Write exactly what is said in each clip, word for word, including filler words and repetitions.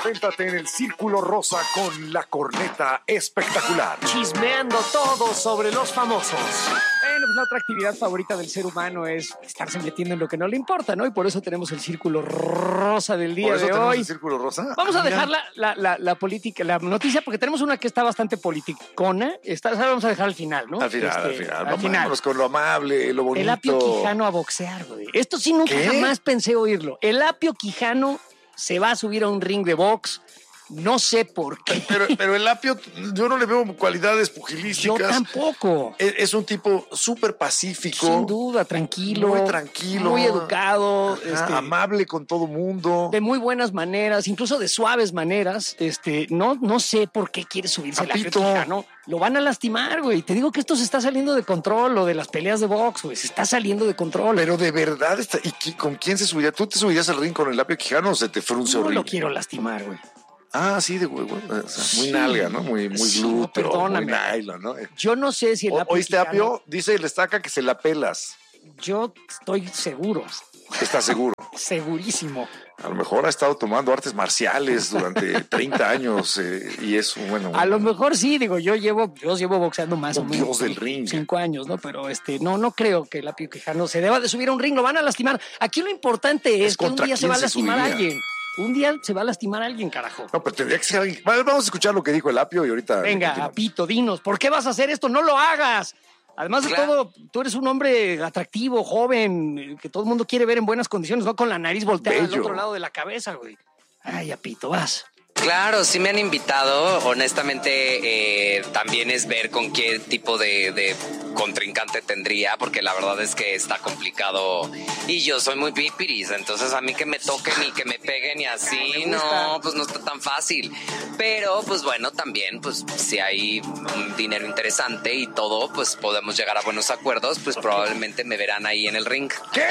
Preséntate en el Círculo Rosa con la corneta espectacular. Chismeando todo sobre los famosos. Bueno, pues la otra actividad favorita del ser humano es estarse metiendo en lo que no le importa, ¿no? Y por eso tenemos el Círculo Rosa del día ¿Por eso de tenemos hoy. el Círculo Rosa? Vamos a Ah, dejar la, la, la, la política, la noticia, porque tenemos una que está bastante politicona. Esta la vamos a dejar al final, ¿no? Al final, Este, al final. Al Vamos, final. vámonos con lo amable, lo bonito. El Apio Quijano a boxear, güey. Esto sí nunca ¿Qué? jamás pensé oírlo. El Apio Quijano se va a subir a un ring de box. No sé por qué. Pero, pero el Apio, yo no le veo cualidades Yo pugilísticas. tampoco. Es, es un tipo súper pacífico. Sin duda, tranquilo. Muy tranquilo. Muy educado. Ajá, este, amable con todo mundo. de muy buenas maneras, incluso de suaves maneras. Este, no, no sé por qué quiere subirse el Apio Apito. Quijano. Lo van a lastimar, güey. Te digo que esto se está saliendo de control, lo de las peleas de box, güey. Se está saliendo de control. Pero de verdad, está, ¿y qui- con quién se subiría? ¿Tú te subirías al ring con el Apio Quijano o se te frunce no horrible? lo quiero lastimar, güey. Ah, sí, de huevo. O sea, muy Sí. nalga, ¿no? Muy, muy Sí, glúteo, perdóname. muy nylon, ¿no? Yo no sé si el O- Apio ¿Oíste, Quijano- Apio? Dice el estaca que se la pelas. Yo estoy seguro, ¿Estás seguro? segurísimo. A lo mejor ha estado tomando artes marciales durante treinta años eh, y es un, bueno. A lo mejor sí, digo, yo llevo, yo llevo boxeando más o Un menos dios del ring. cinco años, ¿no? Pero este, no, no creo que el Apio Quijano se deba de subir a un ring, lo van a lastimar. Aquí lo importante es, Es que un contra día se quién va a se lastimar a subiría. alguien. Un día se va a lastimar a alguien, carajo. No, pero tendría que ser alguien. Vale, vamos a escuchar lo que dijo el Apio y ahorita. Venga, continuamos. Apito, dinos, ¿por qué vas a hacer esto? No lo hagas. Además de Claro. todo, tú eres un hombre atractivo, joven, que todo el mundo quiere ver en buenas condiciones, no con la nariz volteada al Bello. otro lado de la cabeza, güey. Ay, Apito, vas. Claro, sí me han invitado. Honestamente, eh, también es ver con qué tipo de, de contrincante tendría, porque la verdad es que está complicado. Y yo soy muy pipiris, entonces a mí que me toquen y que me peguen y así, no, pues no está tan fácil. Pero, pues bueno, también, pues si hay un dinero interesante y todo, pues podemos llegar a buenos acuerdos, pues probablemente me verán ahí en el ring. ¿Qué?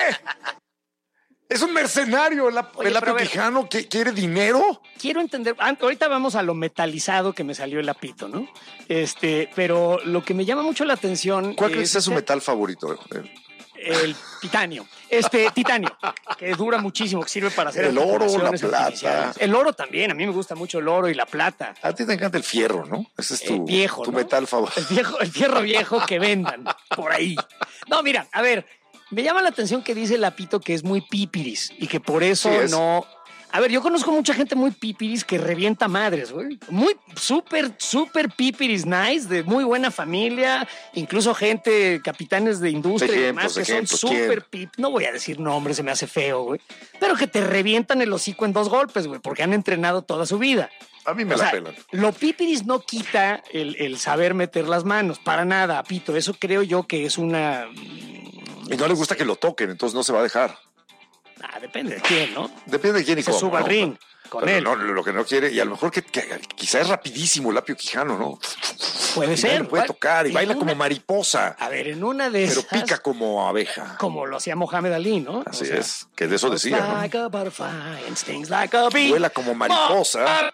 Es un mercenario, el, Ap- Oye, el pero Apio a ver. Quijano que quiere dinero. Quiero entender, ah, ahorita vamos a lo metalizado que me salió el Apito, ¿no? Este, pero lo que me llama mucho la atención ¿Cuál crees que es su este- metal favorito? Eh, el titanio. Este, titanio, que dura muchísimo, que sirve para hacer El oro, articulaciones la plata. artificiales. El oro también, a mí me gusta mucho el oro y la plata. A ti te encanta el fierro, ¿no? Ese es tu, El viejo, tu ¿no? metal favorito. El viejo, el fierro viejo que vendan por ahí. No, mira, a ver, me llama la atención que dice el Apito que es muy pipiris y que por eso Sí es. no. A ver, yo conozco mucha gente muy pipiris que revienta madres, güey. Muy súper, súper pipiris nice, de muy buena familia, incluso gente, capitanes de industria y demás, Ejemplos, que ejemplos, son ¿quién? súper pip. No voy a decir nombres, se me hace feo, güey. Pero que te revientan el hocico en dos golpes, güey, porque han entrenado toda su vida. A mí me O la sea, pelan. lo pipiris no quita el, el saber meter las manos, para nada, Pito. Eso creo yo que es una... Y no le gusta que lo toquen, entonces no se va a dejar. Ah, depende de quién, ¿no? Depende de quién y Se cómo. suba al ¿no? ring con Pero él. no, lo que no quiere, y a lo mejor que, que quizá es rapidísimo el Apio Quijano, ¿no? Puede Y ser. lo puede tocar y En baila una- como mariposa, A ver, en una de pero esas... pica como abeja. Como lo hacía Mohamed Ali, ¿no? Así O sea, es, que de eso "Looks decía, ¿no? like a butterfly and stings like a bee". Vuela como mariposa.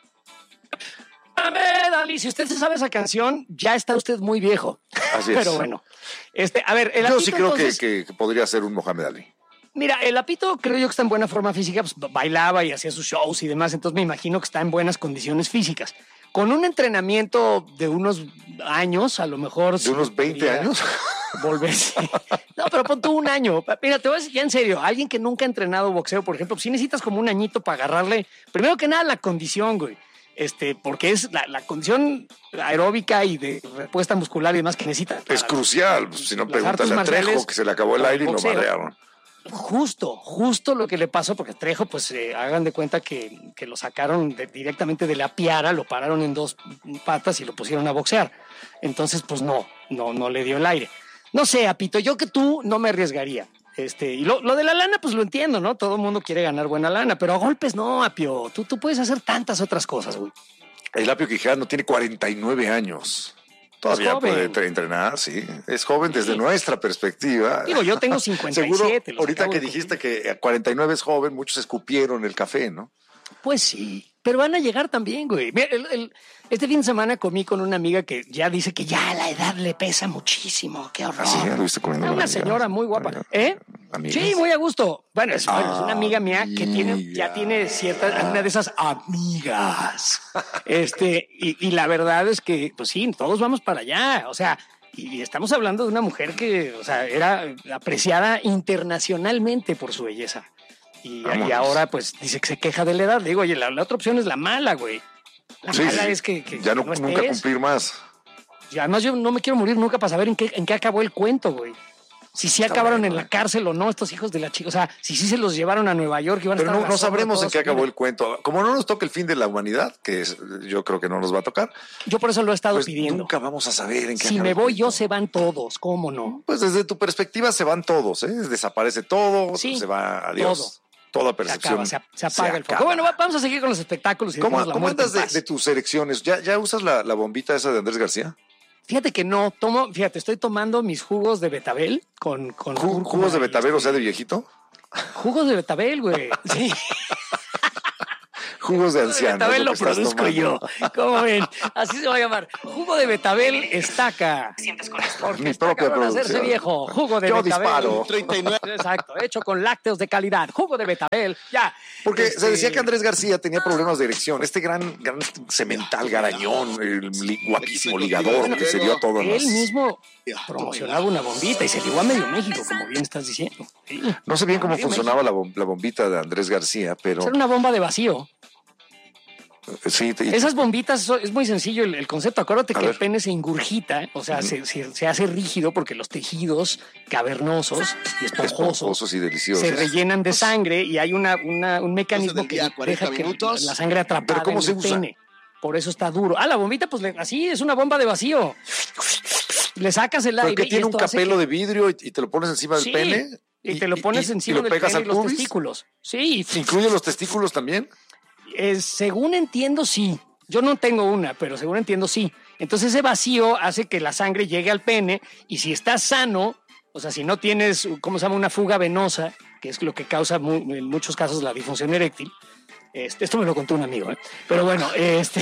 Mohamed Ali, si usted se sabe esa canción, ya está usted muy viejo. Así es. Pero bueno, este, a ver, el Yo Apito, sí creo que- entonces, que, que podría ser un Mohamed Ali. Mira, el Apito creo yo que está en buena forma física, pues bailaba y hacía sus shows y demás, entonces me imagino que está en buenas condiciones físicas. Con un entrenamiento de unos años, a lo mejor... ¿De sí unos veinte podría años? Volverse. No, pero pon tú un año. Mira, te voy a decir ya en serio, alguien que nunca ha entrenado boxeo, por ejemplo, pues sí necesitas como un añito para agarrarle, primero que nada, la condición, güey. Este, porque es la, la condición aeróbica y de respuesta muscular y demás que necesita. Es para- crucial. Pues, si no, las pregúntale a artes Trejo marciales que se le acabó el para aire y lo boxeo. madrearon. Justo, justo lo que le pasó, porque Trejo, pues eh, hagan de cuenta que, que lo sacaron de- directamente de la piara, lo pararon en dos patas y lo pusieron a boxear. Entonces, pues no, no, no le dio el aire. No sé, Apito, yo que tú no me arriesgaría. Este, y lo, lo de la lana, pues lo entiendo, ¿no? Todo el mundo quiere ganar buena lana, pero a golpes no, Apio. Tú, tú puedes hacer tantas otras cosas, güey. El Apio Quijano tiene cuarenta y nueve años. Todavía joven. puede tre- entrenar, sí. Es joven desde nuestra perspectiva. Digo, yo tengo cincuenta y siete. Seguro, los ahorita acabo que de dijiste cumplir. que a cuarenta y nueve es joven, muchos escupieron el café, ¿no? Pues sí. pero van a llegar también, güey. Mira, el, el, este fin de semana comí con una amiga que ya dice que ya la edad le pesa muchísimo. Qué horror. Así ya lo viste comiendo. Una señora muy guapa. ¿Eh? ¿Amigas? Sí, muy a gusto. Bueno, es, bueno, es una amiga mía que tiene, Amiga. ya tiene cierta, una de esas amigas. Este, y, y la verdad es que, pues sí, todos vamos para allá. O sea, y estamos hablando de una mujer que, o sea, era apreciada internacionalmente por su belleza. Y, y ahora, pues, dice que se queja de la edad. Le digo, oye, la, la otra opción es la mala, güey. La Sí, mala sí. es que, que Ya no, no nunca estés. cumplir más. Y además yo no me quiero morir nunca para saber en qué, en qué acabó el cuento, güey. Si sí acabaron bueno, en la eh. cárcel o no estos hijos de la chica. O sea, si sí se los llevaron a Nueva York y van a Pero estar no, a no la sombra sabremos toda en qué su acabó vida. el cuento. Como no nos toca el fin de la humanidad, que es, yo creo que no nos va a tocar, Yo por eso lo he estado pues pidiendo. nunca vamos a saber en qué Si acaba me el voy cuento. yo, se van todos. ¿Cómo no? Pues desde tu perspectiva se van todos, ¿eh? Desaparece todo, Sí, se va, adiós. Toda Se percepción. acaba, se, se apaga el foco. acaba. Bueno, va- vamos a seguir con los espectáculos. Y ¿Cómo, dejemos la cómo muerte andas en de, paz. de tus erecciones? ¿Ya, ya usas la, la bombita esa de Andrés García? Fíjate que no, tomo, fíjate, estoy tomando mis jugos de betabel con, con Ju- cúrcuma ¿Jugos de y betabel, o este- sea, de viejito? Jugos de betabel, güey. Sí. Jugos de Jugo de anciano. betabel es lo que estás produzco tomando. yo. ¿Cómo ven? Así se va a llamar. Jugo de betabel estaca. Sientes con esto. Porque Mi está propia cabrón hacerse producción. viejo. Jugo de Yo betabel. disparo. treinta y nueve. Exacto. Hecho con lácteos de calidad. Jugo de betabel. Ya. Porque Este, se decía que Andrés García tenía problemas de erección. Este gran, gran cemental garañón, el li- guapísimo ligador que se dio a todos. Él mismo promocionaba una bombita y se ligó a medio México, como bien estás diciendo. Sí. No sé bien cómo Medio funcionaba la, bom- la bombita de Andrés García, pero Era una bomba de vacío. sí. te- Esas bombitas, so- es muy sencillo el, el concepto. Acuérdate A que ver. el pene se ingurgita, o sea, se, se- se hace rígido porque los tejidos cavernosos y esponjosos esponjosos y deliciosos. se rellenan de sangre y hay una, una- un mecanismo del que día, cuarenta deja que minutos. la sangre atrapada ¿Pero cómo en se el usa? pene. Por eso está duro. Ah, la bombita, pues le- así es una bomba de vacío. Le sacas el aire. Porque y tiene un esto hace capelo que- de vidrio y, y te lo pones encima del Sí, pene. Y te lo pones y- encima y lo del pegas pene al y los pubis. testículos. Sí, ¿Incluye los testículos también? Eh, según entiendo, sí. Yo no tengo una, pero según entiendo, sí. Entonces ese vacío hace que la sangre llegue al pene y si estás sano, o sea, si no tienes, ¿cómo se llama? Una fuga venosa, que es lo que causa mu- en muchos casos la disfunción eréctil. Este, esto me lo contó un amigo, ¿eh? Pero bueno, este,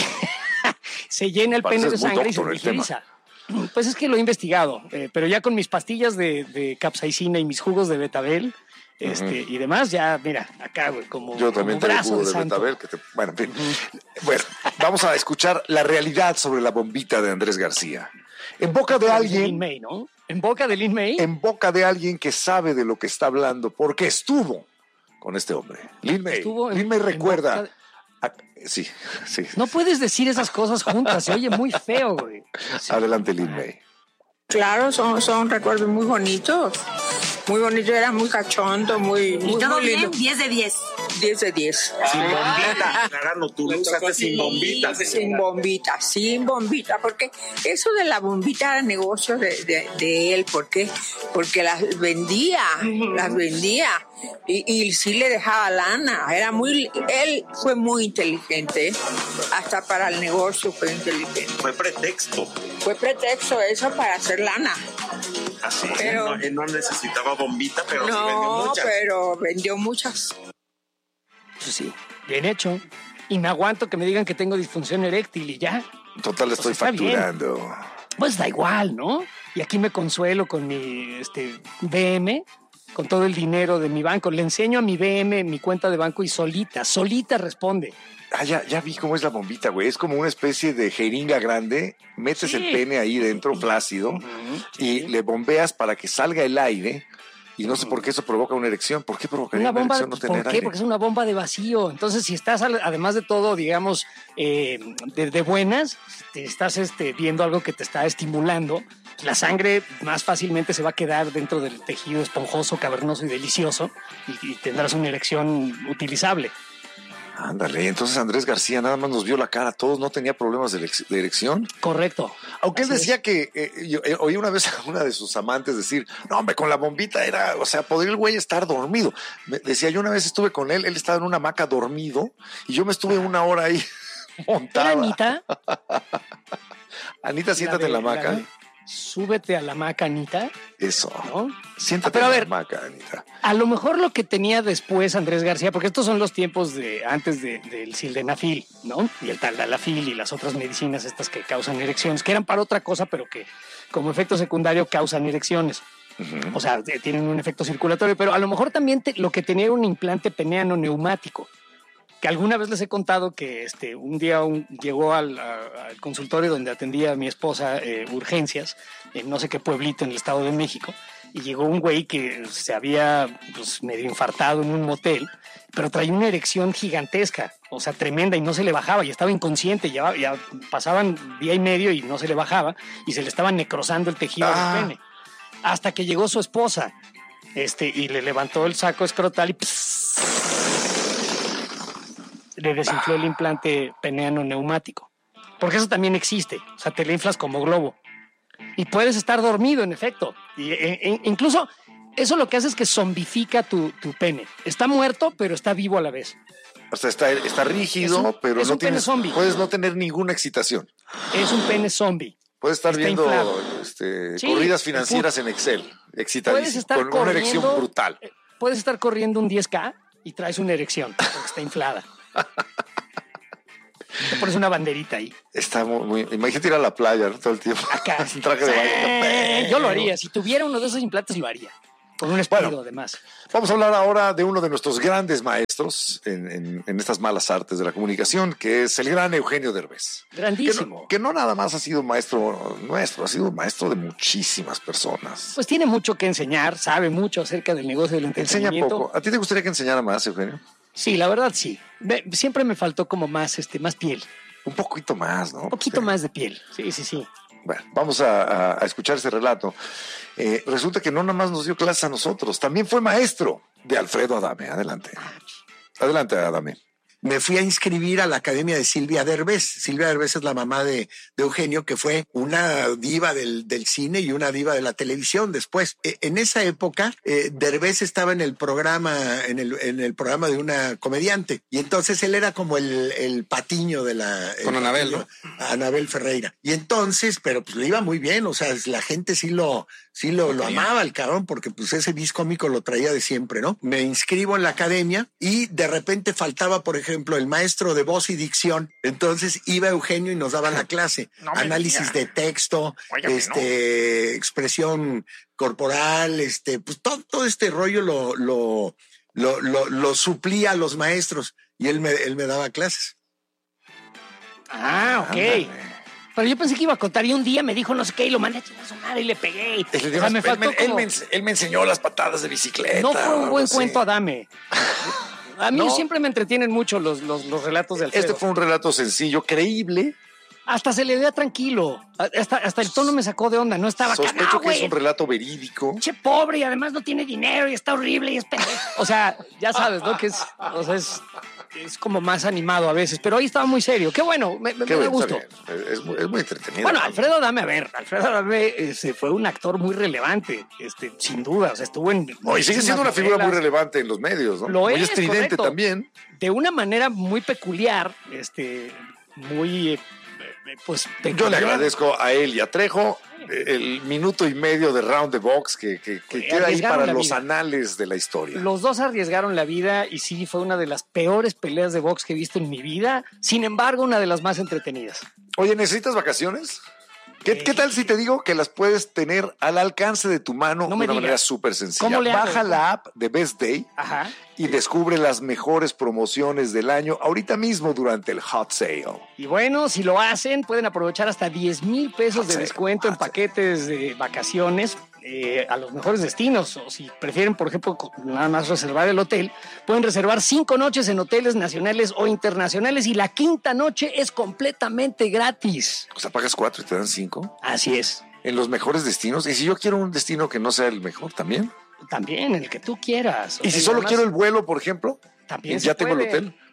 se llena el pene Pareces de muy sangre y se doctor el tema. rigiriza. Pues es que lo he investigado, eh, pero ya con mis pastillas de, de capsaicina y mis jugos de betabel este, y demás, ya, mira, acá, güey, como, Yo también como tengo brazo jugo de de santo. betabel. Que te, bueno, en fin. Bueno, vamos a escuchar la realidad sobre la bombita de Andrés García. En boca de Lin alguien, May, ¿no? En boca de Lin May. en boca de alguien que sabe de lo que está hablando, porque estuvo con este hombre. Lin May. Estuvo en- Lin May en recuerda. boca de- Ah, sí, sí. No puedes decir esas cosas juntas, se oye muy feo, güey. Adelante, Lin May. Claro, son, son recuerdos muy bonitos. Muy bonito, era muy cachondo, muy, muy, ¿Y todo muy bien? lindo. diez de diez. diez de diez. Sin bombita. Claro, tú lo usaste sin bombita. Sin bombita, sin bombita, porque eso de la bombita era negocio de, de, de él, ¿por qué? Porque las vendía, las vendía y, y sí le dejaba lana, era muy, él fue muy inteligente, hasta para el negocio fue inteligente. Fue pretexto. Fue pretexto eso para hacer lana. Así. Pero- no, él no necesitaba bombita, pero sí vendió No, muchas. pero vendió muchas. Pues sí, bien hecho. Y me aguanto que me digan que tengo disfunción eréctil y ya. Total, Pues estoy está bien. facturando. Pues da igual, ¿no? Y aquí me consuelo con mi este, B M, con todo el dinero de mi banco. Le enseño a mi B M mi cuenta de banco y solita, solita responde. Ah, ya, ya vi cómo es la bombita, güey. Es como una especie de jeringa grande. Metes Sí. el pene ahí dentro, flácido, y le bombeas para que salga el aire. Y no sé por qué eso provoca una erección. ¿Por qué provocaría Una una, bomba, erección no ¿por tener qué? aire? Porque es una bomba de vacío. Entonces, si estás, al- además de todo, digamos, eh, de, de buenas, te estás este, viendo algo que te está estimulando, la sangre más fácilmente se va a quedar dentro del tejido esponjoso, cavernoso y delicioso y, y tendrás una erección utilizable. Ándale, entonces Andrés García nada más nos vio la cara a todos, no tenía problemas de, elec- de erección. Correcto. Aunque él Así es. decía que, eh, yo eh, oí una vez a una de sus amantes decir, no hombre, con la bombita era, o sea, podría el güey estar dormido. Me decía, yo una vez estuve con él, él estaba en una hamaca dormido y yo me estuve una hora ahí ¿Era montada. Anita? Anita, siéntate de- en la hamaca. de- súbete a la hamaca, Anita. Eso. ¿No? Siéntate Ah, pero a en ver, la hamaca, Anita. A lo mejor lo que tenía después Andrés García, porque estos son los tiempos de antes de, del sildenafil, ¿no? Y el taldalafil y las otras medicinas estas que causan erecciones, que eran para otra cosa, pero que como efecto secundario causan erecciones. Uh-huh. O sea, tienen un efecto circulatorio, pero a lo mejor también te, lo que tenía era un implante peneano neumático, que alguna vez les he contado que este, un día un, llegó al, a, al consultorio donde atendía a mi esposa eh, urgencias, en no sé qué pueblito en el Estado de México, y llegó un güey que se había pues, medio infartado en un motel, pero traía una erección gigantesca, o sea, tremenda, y no se le bajaba, y estaba inconsciente, ya, ya pasaban día y medio y no se le bajaba, y se le estaba necrosando el tejido ah. del pene. Hasta que llegó su esposa este, y le levantó el saco escrotal y pss, le desinfló ah. el implante peneano neumático. Porque eso también existe. O sea, te le inflas como globo. Y puedes estar dormido, en efecto. Y, e, e, incluso eso lo que hace es que zombifica tu, tu pene. Está muerto, pero está vivo a la vez. O sea, está, está rígido, un, pero no tienes, puedes no tener ninguna excitación. Es un pene zombie. Puedes estar Está viendo este, sí, corridas financieras en Excel, excitadísimo, con una erección brutal. Puedes estar corriendo un diez K y traes una erección, porque está inflada. Te pones una banderita ahí. Está muy, muy imagínate ir a la playa, ¿no? Todo el tiempo. Acá. Un traje de baño. Yo lo haría, si tuviera uno de esos implantes lo haría. Con un espíritu, bueno, además. Vamos a hablar ahora de uno de nuestros grandes maestros en, en, en estas malas artes de la comunicación, que es el gran Eugenio Derbez. Grandísimo. Que no, que no nada más ha sido maestro nuestro, ha sido maestro de muchísimas personas. Pues tiene mucho que enseñar, sabe mucho acerca del negocio del entretenimiento. Enseña poco. ¿A ti te gustaría que enseñara más, Eugenio? Sí, la verdad sí. Siempre me faltó como más, este, más piel. Un poquito más, ¿no? Un poquito Porque... más de piel. Sí, sí, sí. Bueno, vamos a, a, a escuchar ese relato. Eh, resulta que no nada más nos dio clases a nosotros, también fue maestro de Alfredo Adame. Adelante. Adelante, Adame. Me fui a inscribir a la Academia de Silvia Derbez. Silvia Derbez es la mamá de, de Eugenio, que fue una diva del, del cine y una diva de la televisión después. Eh, en esa época, eh, Derbez estaba en el programa, en el, en el programa de una comediante. Y entonces él era como el, el patiño de la... Con Anabel, ¿no? Anabel Ferreira. Y entonces, pero pues le iba muy bien, o sea, la gente sí lo... Sí, lo, lo amaba el cabrón, porque pues ese bis cómico lo traía de siempre, ¿no? Me inscribo en la academia y de repente faltaba, por ejemplo, el maestro de voz y dicción. Entonces iba Eugenio y nos daba la clase. No análisis de texto, Óigame, este, no. expresión corporal, este, pues todo, todo este rollo lo, lo, lo, lo, lo suplía a los maestros y él me, él me daba clases. Ah, ok. Ándale. Pero yo pensé que iba a contar y un día me dijo no sé qué y lo mandé a chingar a su madre y le pegué. O sea, me faltó él, como... él, me, él me enseñó las patadas de bicicleta. No fue un buen cuento, Adame. A mí no. siempre me entretienen mucho los, los, los relatos de Alfredo. Este fue un relato sencillo, creíble. Hasta se le veía tranquilo. Hasta, hasta el tono me sacó de onda. No estaba Sospecho cagado, que es un relato verídico. Che, pobre, y además no tiene dinero y está horrible y es pendejo. O sea, ya sabes, ¿no? Que es, o sea, es, es como más animado a veces. Pero ahí estaba muy serio. Qué bueno, me, me, Qué me da bueno, gusto. Es muy, es muy entretenido. Bueno, Alfredo Adame, a ver, Alfredo Adame este, fue un actor muy relevante, este, sin duda. O sea, estuvo en... Oh, y sigue siendo una figura muy relevante en los medios, ¿no? Lo muy es, estridente correcto. También. De una manera muy peculiar, este, muy... Eh, Pues, yo le agradezco a él y a Trejo el minuto y medio de round the box que, que, que queda ahí para los vida. anales de la historia. Los dos arriesgaron la vida y sí, fue una de las peores peleas de box que he visto en mi vida. Sin embargo, una de las más entretenidas. Oye, ¿necesitas vacaciones? ¿Qué, ¿Qué tal si te digo que las puedes tener al alcance de tu mano no de una manera súper sencilla? Baja la app de Best Day Ajá. y descubre las mejores promociones del año ahorita mismo durante el Hot Sale. Y bueno, si lo hacen, pueden aprovechar hasta diez mil pesos de descuento en paquetes de vacaciones eh, a los mejores destinos. O si prefieren, por ejemplo, nada más reservar el hotel, pueden reservar cinco noches en hoteles nacionales o internacionales y la quinta noche es completamente gratis. O sea, pagas cuatro y te dan cinco. Así es. En los mejores destinos. Y si yo quiero un destino que no sea el mejor, ¿también? También, el que tú quieras. Y si solo quiero el vuelo, por ejemplo, también ya tengo puede. el hotel.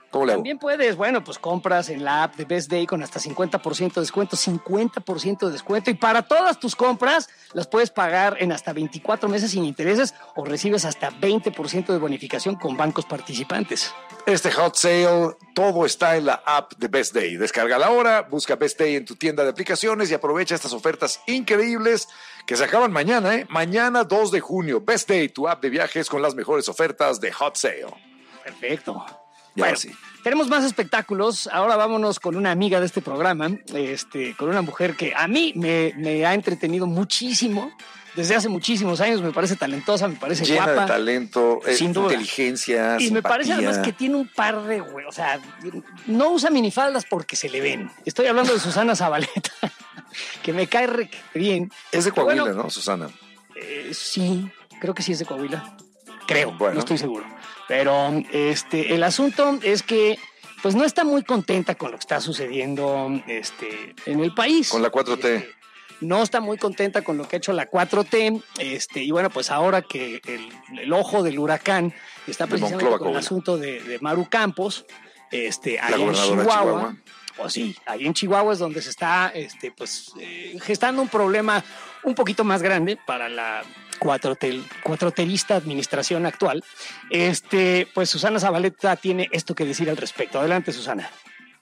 ¿Cómo le hago? También puedes, bueno, pues compras en la app de Best Day con hasta cincuenta por ciento de descuento, cincuenta por ciento de descuento. Y para todas tus compras las puedes pagar en hasta veinticuatro meses sin intereses o recibes hasta veinte por ciento de bonificación con bancos participantes. Este hot sale, todo está en la app de Best Day. Descárgala ahora, busca Best Day en tu tienda de aplicaciones y aprovecha estas ofertas increíbles que se acaban mañana, ¿eh? Mañana dos de junio. Best Day, tu app de viajes con las mejores ofertas de hot sale. Perfecto. Ya Bueno, sí. tenemos más espectáculos. Ahora vámonos con una amiga de este programa, este, con una mujer que a mí me, me ha entretenido muchísimo. Desde hace muchísimos años me parece talentosa, me parece Llena guapa. de talento, eh, sin duda. inteligencia, Y me parece simpatía. además que tiene un par de güey, o sea, no usa minifaldas porque se le ven. Estoy hablando de Susana Zabaleta, que me cae re bien. Es de Coahuila, Bueno, ¿no, Susana? Eh, sí, creo que sí es de Coahuila. Creo, Bueno. no estoy seguro. Pero este, el asunto es que pues no está muy contenta con lo que está sucediendo este, en el país. Con la cuatro T. Este, no está muy contenta con lo que ha hecho la cuatro T. Este, y bueno, pues ahora que el, el ojo del huracán está De precisamente Monclova, con el Coahuila. asunto de, de Maru Campos, este, La allá en gobernadora de Chihuahua. Chihuahua. Pues sí, ahí en Chihuahua es donde se está este, pues, eh, gestando un problema un poquito más grande para la cuatrotel, cuatroterista administración actual. Este, pues Susana Zabaleta tiene esto que decir al respecto. Adelante, Susana.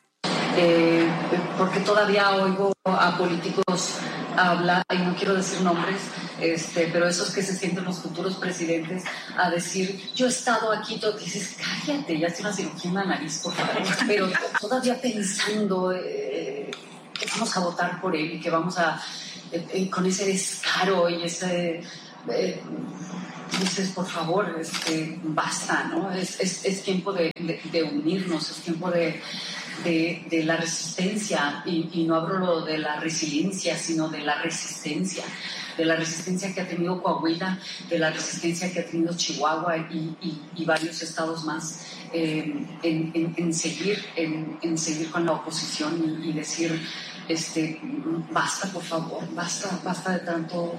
Eh, porque todavía oigo a políticos hablar, y no quiero decir nombres, este, pero esos que se sienten los futuros presidentes a decir, yo he estado aquí, todo, dices, cállate, ya hace una cirugía en la nariz, por favor, pero todavía pensando eh, que vamos a votar por él y que vamos a, eh, eh, con ese descaro y ese... Eh, dices, por favor, este, basta, ¿no? Es, es, es tiempo de, de, de unirnos, es tiempo de... De, de la resistencia, y, y no hablo lo de la resiliencia, sino de la resistencia, de la resistencia que ha tenido Coahuila, de la resistencia que ha tenido Chihuahua y, y, y varios estados más, eh, en, en, en, seguir, en, en seguir con la oposición y, y decir, este, basta, por favor, basta, basta de tanto,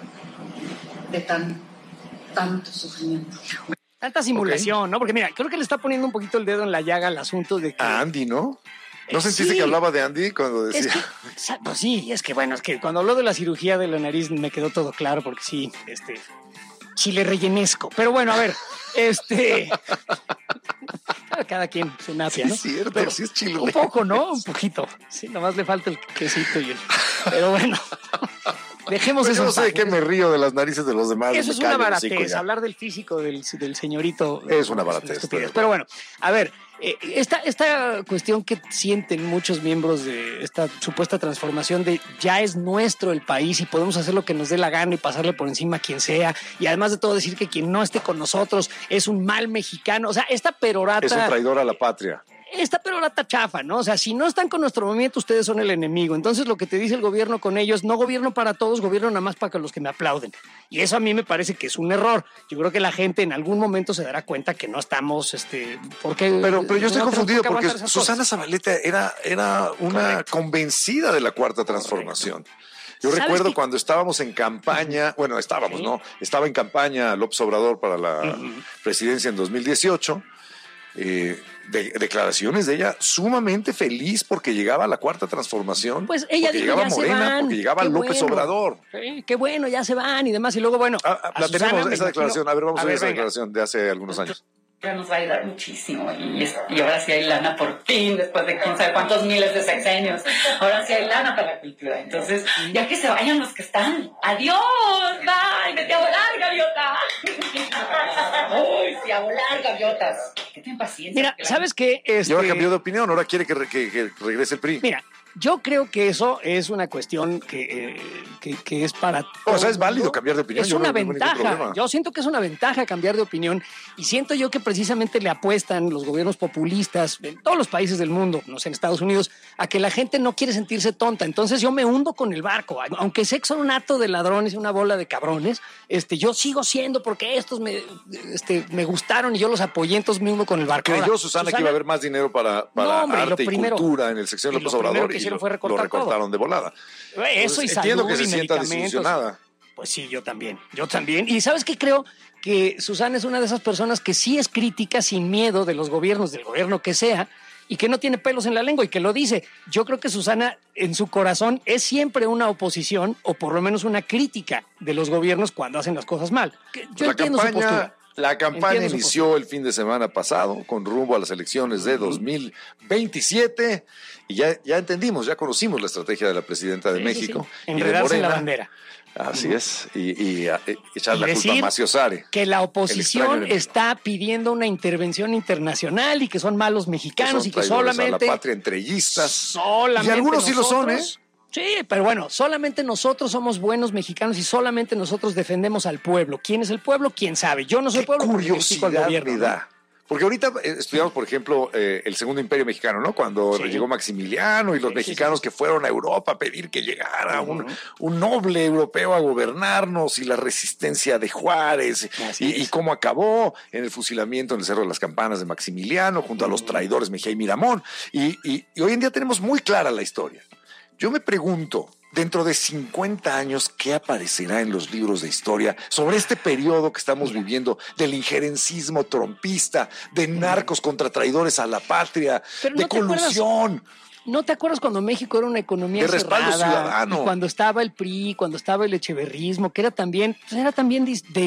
de tan, tanto sufrimiento. Tanta simulación, okay. ¿no? Porque mira, creo que le está poniendo un poquito el dedo en la llaga al asunto de que... A Andy, ¿no? ¿No Eh, sentiste sí. que hablaba de Andy cuando decía? Es que, pues sí, es que bueno, es que cuando habló de la cirugía de la nariz me quedó todo claro porque sí, este, chile rellenesco. Pero bueno, a ver, este... Cada quien su napia, ¿no? Sí, es cierto, Pero sí es chile. un poco, ¿no? Un poquito. Sí, nomás le falta el quesito y el... Pero bueno... Dejemos Pues eso. yo no sé de qué me río de las narices de los demás. Eso me es una callo, baratez. ya. Hablar del físico del, del señorito es una pues, baratez. Una pero bueno, a ver, eh, esta, esta cuestión que sienten muchos miembros de esta supuesta transformación de ya es nuestro el país y podemos hacer lo que nos dé la gana y pasarle por encima a quien sea, y además de todo decir que quien no esté con nosotros es un mal mexicano. O sea, esta perorata... Es un traidor a la patria. Esta perorata chafa, ¿no? O sea, si no están con nuestro movimiento, ustedes son el enemigo. Entonces, lo que te dice el gobierno con ellos, no gobierno para todos, gobierno nada más para los que me aplauden. Y eso a mí me parece que es un error. Yo creo que la gente en algún momento se dará cuenta que no estamos, este, porque... Pero, pero yo estoy no confundido por porque cosas. Susana Zabaleta era, era una Correcto. convencida de la Cuarta Transformación. Yo ¿Sabes recuerdo qué? cuando estábamos en campaña, bueno, estábamos, Sí. ¿no? Estaba en campaña López Obrador para la Uh-huh. presidencia en dos mil dieciocho. Eh, de, declaraciones de ella sumamente feliz porque llegaba la Cuarta Transformación, Pues ella porque dijo, llegaba ya se Morena, van. porque llegaba Qué López bueno. Obrador. Sí, qué bueno, ya se van y demás. Y luego, bueno, Ah, ah, a la Susana, tenemos me esa imagino- declaración, a ver, vamos a, ver ver, esa venga. declaración de hace algunos años. Ya nos va a ayudar muchísimo y, es- y ahora sí hay lana por fin, después de quién sabe cuántos miles de sexenios, ahora sí hay lana para la cultura. Entonces, ya que se vayan los que están, adiós, bye, vete a volar, gaviota. Uy, sí, a volar, gaviotas. Que ten paciencia. Mira, que la- ¿sabes qué? Este, Y ahora cambió de opinión, ahora quiere que, re- que- que regrese el P R I. Mira, yo creo que eso es una cuestión que, eh, que, que es para... O sea, todo es válido mundo. cambiar de opinión. Es yo una no tengo ningún ventaja. problema. Yo siento que es una ventaja cambiar de opinión y siento yo que precisamente le apuestan los gobiernos populistas en todos los países del mundo, no sé, en Estados Unidos, a que la gente no quiere sentirse tonta. Entonces yo me hundo con el barco. Aunque sé que son un hato de ladrones y una bola de cabrones, este, yo sigo siendo porque estos me, este, me gustaron y yo los apoyé, entonces me hundo con el barco. Creyó Ahora, Susana, que iba a haber más dinero para, para No, hombre, lo arte y primero- cultura en el sección y López lo primero Obrador que y hicieron lo, fue recortar lo recortaron todo. de volada. Eso y Entonces, entiendo salud que se y sienta medicamentos. desilusionada. Pues sí, yo también, yo también. Y ¿sabes qué? Creo que Susana es una de esas personas que sí es crítica sin miedo de los gobiernos, del gobierno que sea, y que no tiene pelos en la lengua y que lo dice. Yo creo que Susana en su corazón es siempre una oposición o por lo menos una crítica de los gobiernos cuando hacen las cosas mal. Yo la entiendo campaña, su postura. La campaña Entiendo su inició postura. el fin de semana pasado con rumbo a las elecciones de dos mil veintisiete y ya, ya entendimos, ya conocimos la estrategia de la presidenta de Sí, México. sí, sí. y de Enredarse en la Morena. bandera. Así es, y, y, a- y echar Y la culpa a decir Macio Sare. que la el extraño oposición enemigo. está pidiendo una intervención internacional y que son malos Que mexicanos son y que traidores solamente... a la patria entreguistas. Solamente Y algunos sí lo son, ¿eh? nosotros- Sí, pero bueno, solamente nosotros somos buenos mexicanos y solamente nosotros defendemos al pueblo. ¿Quién es el pueblo? ¿Quién sabe? Yo no soy Qué pueblo porque critico al curiosidad gobierno. me ¿no? da. Porque ahorita eh, estudiamos, por ejemplo, eh, el Segundo Imperio Mexicano, ¿no? Cuando Sí. llegó Maximiliano y los Sí, sí, mexicanos sí, que fueron a Europa a pedir que llegara un, Ujú. un noble europeo a gobernarnos y la resistencia de Juárez Así y, y es. cómo acabó en el fusilamiento en el Cerro de las Campanas de Maximiliano junto a los traidores Mejía y Miramón. Y, y- y hoy en día tenemos muy clara la historia. Yo me pregunto, dentro de cincuenta años, ¿qué aparecerá en los libros de historia sobre este periodo que estamos viviendo del injerencismo trompista, de narcos contra traidores a la patria, Pero de ¿no te acuerdas? colusión? ¿No te acuerdas cuando México era una economía De respaldo cerrada? ciudadano. Y cuando estaba el P R I, cuando estaba el echeverrismo, que era también, pues era también de, de,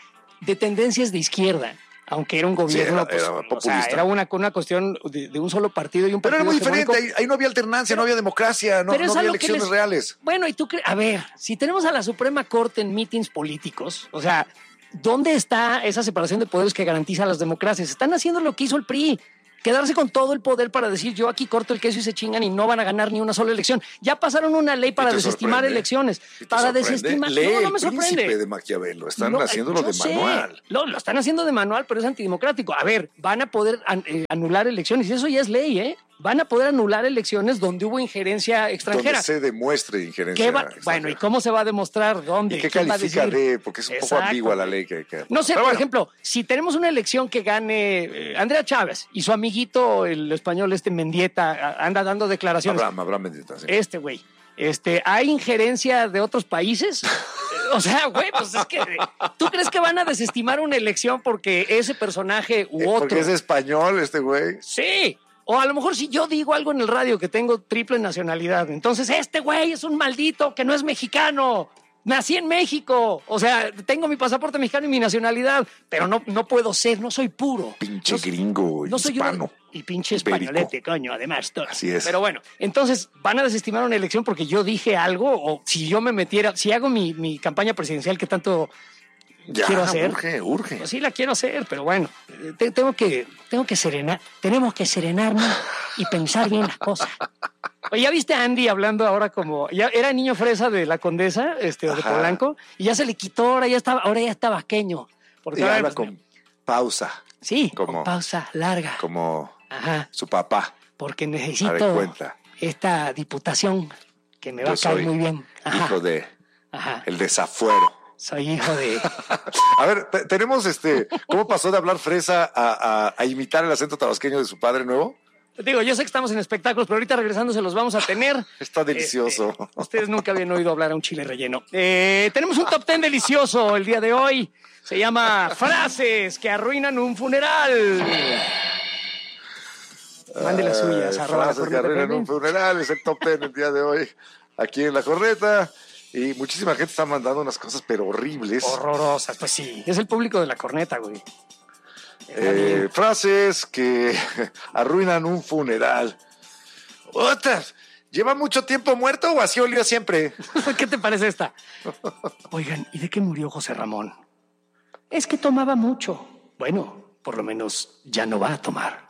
de tendencias de izquierda, aunque era un gobierno, era- pues, era o sea, populista. era una, una cuestión de, de un solo partido y un Pero partido era muy diferente, hegemónico. ahí, ahí no había alternancia, no había democracia, no, Pero no es a había lo que elecciones les- reales. Bueno, y tú crees, a ver, si tenemos a la Suprema Corte en mítines políticos, o sea, ¿dónde está esa separación de poderes que garantiza las democracias? Están haciendo lo que hizo el P R I. Quedarse con todo el poder para decir yo aquí corto el queso y se chingan y no van a ganar ni una sola elección. Ya pasaron una ley para te desestimar sorprende? elecciones. ¿Y te Para sorprende? desestimar. Lee No, no El me Príncipe sorprende. de Maquiavelo, están Lo- haciéndolo yo de sé. manual. Lo, lo están haciendo de manual, pero es antidemocrático. A ver, van a poder an- eh, anular elecciones y eso ya es ley, ¿eh? Van a poder anular elecciones donde hubo injerencia extranjera. Donde se demuestre injerencia. ¿Qué va- extranjera. bueno, ¿y cómo se va a demostrar dónde? ¿Y qué ¿Quién va a califica decir? de? Porque es un poco Exacto. ambigua la ley que... que- No sé, Pero por bueno, ejemplo, si tenemos una elección que gane eh, Andrea Chávez y su amiguito, el español este Mendieta, a- anda dando declaraciones. Abraham, Abraham Mendieta, sí. Este güey, este, ¿hay injerencia de otros países? O sea, güey, pues es que ¿tú crees que van a desestimar una elección porque ese personaje u Eh, otro? Porque es español este güey. Sí. O a lo mejor si yo digo algo en el radio que tengo triple nacionalidad, entonces este güey es un maldito que no es mexicano. Nací en México. O sea, tengo mi pasaporte mexicano y mi nacionalidad, pero no, no puedo ser, no soy puro. Pinche No soy- gringo, no soy hispano. una- y pinche ibérico. españolete, coño, además. todo. Así es. Pero bueno, entonces van a desestimar una elección porque yo dije algo o si yo me metiera, si hago mi, mi campaña presidencial que tanto Ya, quiero hacer. urge, urge. Pues sí la quiero hacer, pero bueno, eh, te- tengo que, tengo que serenar, tenemos que serenarnos y pensar bien las cosas. Oye, ¿ya viste a Andy hablando ahora como, ya era niño fresa de la Condesa, este, o de Ajá. Polanco, y ya se le quitó, ahora ya estaba, ahora ya está vasqueño. Porque Y ahora, habla pues, con pausa, sí, como- con pausa larga. como Ajá, su papá. porque A de necesito cuenta. esta diputación que me va Yo a caer soy muy bien. Ajá, Hijo de ajá, el desafuero. soy hijo de... A ver, te- tenemos este, ¿cómo pasó de hablar fresa a, a- a imitar el acento tabasqueño de su padre nuevo? Digo, yo sé que estamos en espectáculos, pero ahorita regresando se los vamos a tener. Está delicioso. Este, ustedes nunca habían oído hablar a un chile relleno. Eh, tenemos un top ten delicioso el día de hoy. Se llama Frases que arruinan un funeral. Mande las suyas. Eh, arroba la frases que corneta arruinan F M. un funeral, es el top ten el día de hoy aquí en La Corneta. Y muchísima gente está mandando unas cosas, pero horribles. Horrorosas, pues sí. Es el público de la corneta, güey. Eh, frases que arruinan un funeral. Otras. ¿Lleva mucho tiempo muerto o así olió siempre? ¿Qué te parece esta? Oigan, ¿y de qué murió José Ramón? Es que tomaba mucho. Bueno, por lo menos ya no va a tomar.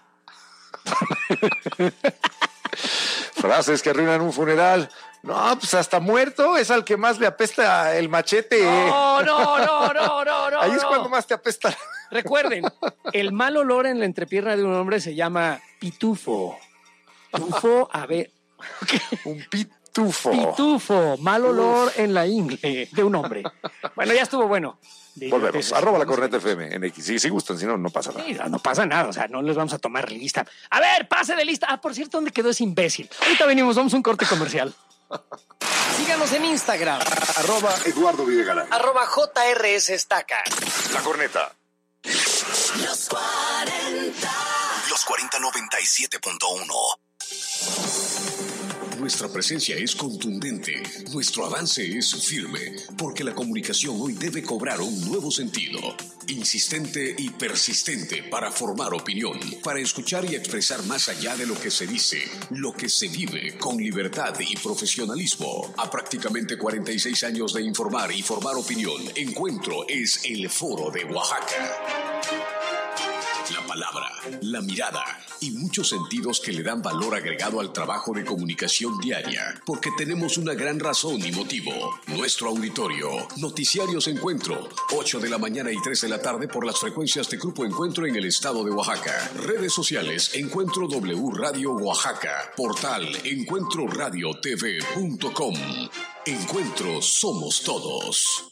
Frases que arruinan un funeral. No, pues hasta muerto es al que más le apesta el machete. No, no, no, no, no, no. Ahí es no. cuando más te apesta. Recuerden, el mal olor en la entrepierna de un hombre se llama pitufo. Tufo, a ver. Un pitufo. Pitufo, mal olor en la ingle de un hombre. Bueno, ya estuvo bueno. De Volvemos. idioteces. Arroba La Corneta F M en X. Sí, si gustan, si no, no pasa nada. Sí, no, no pasa nada, o sea, no les vamos a tomar lista. A ver, pase de lista. Ah, por cierto, ¿dónde quedó ese imbécil? Ahorita venimos, vamos a un corte comercial. Síganos en Instagram. Arroba Eduardo Videgaray. Arroba J R S Estaca. La Corneta. Los cuarenta. Los cuarenta noventa y siete punto uno. Nuestra presencia es contundente, nuestro avance es firme, porque la comunicación hoy debe cobrar un nuevo sentido, insistente y persistente para formar opinión, para escuchar y expresar más allá de lo que se dice, lo que se vive con libertad y profesionalismo. A prácticamente cuarenta y seis años de informar y formar opinión, Encuentro es el Foro de Oaxaca. La palabra, la mirada y muchos sentidos que le dan valor agregado al trabajo de comunicación diaria, porque tenemos una gran razón y motivo. Nuestro auditorio, Noticiarios Encuentro, ocho de la mañana y tres de la tarde por las frecuencias de Grupo Encuentro en el estado de Oaxaca. Redes sociales, Encuentro W Radio Oaxaca. Portal, encuentro radio t v punto com. Encuentro somos todos.